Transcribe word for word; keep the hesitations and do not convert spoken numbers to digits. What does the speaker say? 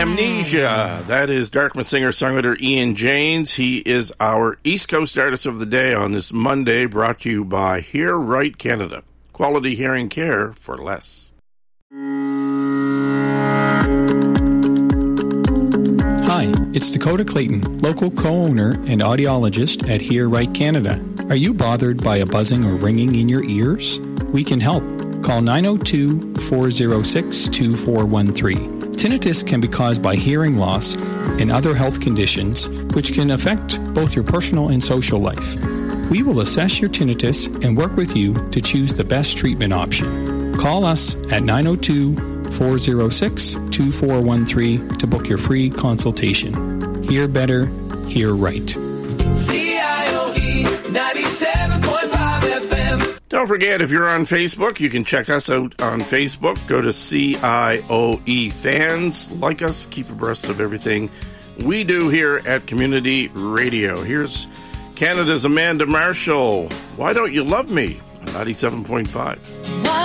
Amnesia. That is Dartmouth singer-songwriter Ian Janes. He is our East Coast Artist of the Day on this Monday, brought to you by Hear Right Canada. Quality hearing care for less. Hi, it's Dakota Clayton, local co-owner and audiologist at Hear Right Canada. Are you bothered by a buzzing or ringing in your ears? We can help. Call nine oh two, four oh six, two four one three. Tinnitus can be caused by hearing loss and other health conditions, which can affect both your personal and social life. We will assess your tinnitus and work with you to choose the best treatment option. Call us at nine oh two, four oh six, two four one three to book your free consultation. Hear better, hear right. C I O E ninety-seven point five F M. Don't forget, if you're on Facebook, you can check us out on Facebook. Go to C I O E Fans. Like us, keep abreast of everything we do here at Community Radio. Here's Canada's Amanda Marshall. Why Don't You Love Me? On ninety-seven point five. Why